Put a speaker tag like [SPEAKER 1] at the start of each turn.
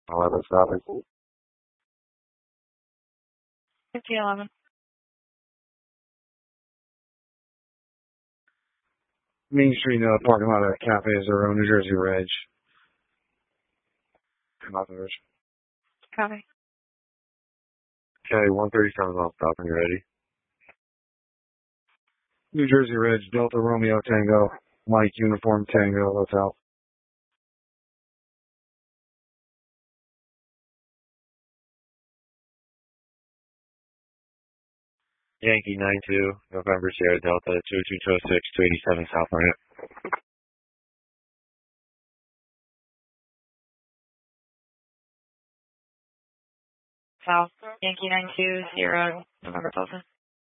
[SPEAKER 1] 11 stopping.
[SPEAKER 2] 1511.
[SPEAKER 1] Main Street, parking lot at Cafe Zero, New Jersey Reg. Come out there.
[SPEAKER 2] Copy.
[SPEAKER 1] Okay, 137 on stop when you're ready. New Jersey Reg, Delta Romeo Tango, Mike Uniform Tango, let's out. Yankee 92, November Sierra Delta, 2206, 287 South Market.
[SPEAKER 2] South, Yankee 920, November Delta.